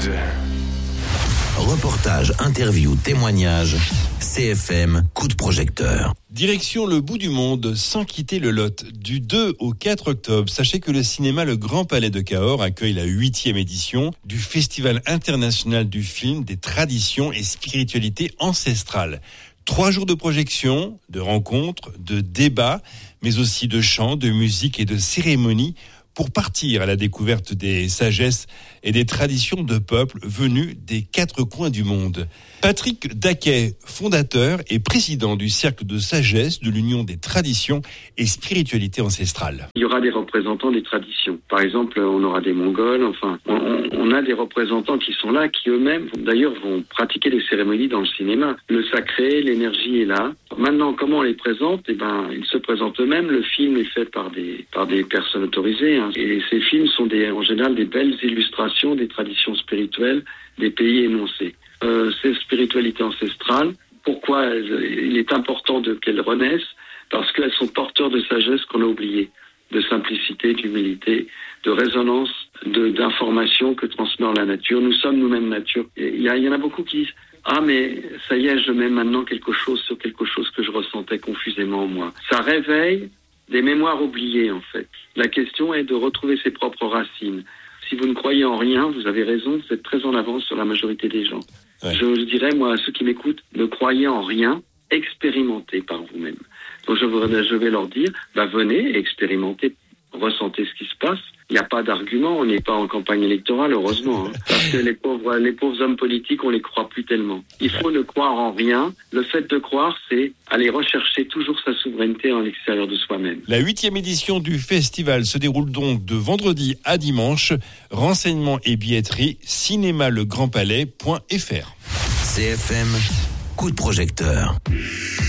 Reportage, interview, témoignage. CFM, coup de projecteur. Direction le bout du monde, sans quitter le Lot. Du 2 au 4 octobre, sachez que le cinéma Le Grand Palais de Cahors accueille la 8e édition du Festival international du film des traditions et spiritualités ancestrales. 3 jours de projection, de rencontres, de débats, mais aussi de chants, de musique et de cérémonies pour partir à la découverte des sagesses et des traditions de peuples venus des 4 coins du monde. Patrick Daquet, fondateur et président du Cercle de sagesse de l'Union des traditions et spiritualités ancestrales. Il y aura des représentants des traditions. Par exemple, on aura des Mongols, on a des représentants qui sont là, qui eux-mêmes, d'ailleurs, vont pratiquer des cérémonies dans le cinéma. Le sacré, l'énergie est là. Maintenant, comment on les présente? Ils se présentent eux-mêmes. Le film est fait par des personnes autorisées. Et ces films sont en général des belles illustrations des traditions spirituelles des pays énoncés. Ces spiritualités ancestrales, pourquoi il est important qu'elles renaissent? Parce qu'elles sont porteurs de sagesse qu'on a oubliée, de simplicité, d'humilité, de résonance, d'information que transmet la nature. Nous sommes nous-mêmes nature. Il y en a beaucoup qui disent « Ah, mais ça y est, je mets maintenant quelque chose sur quelque chose que je ressentais confusément en moi. » Ça réveille des mémoires oubliées, en fait. La question est de retrouver ses propres racines. Si vous ne croyez en rien, vous avez raison, vous êtes très en avance sur la majorité des gens. Ouais. Je dirais, moi, à ceux qui m'écoutent, ne croyez en rien, expérimentez par vous-même. Donc je vais leur dire, venez, expérimentez, ressentez ce qui se passe. Il n'y a pas d'argument, on n'est pas en campagne électorale, heureusement. Parce que les pauvres hommes politiques, on les croit plus tellement. Il faut ne croire en rien. Le fait de croire, c'est aller rechercher toujours sa souveraineté en l'extérieur de soi-même. La 8e édition du festival se déroule donc de vendredi à dimanche. Renseignements et billetterie, cinémalegrandpalais.fr. CFM, coup de projecteur.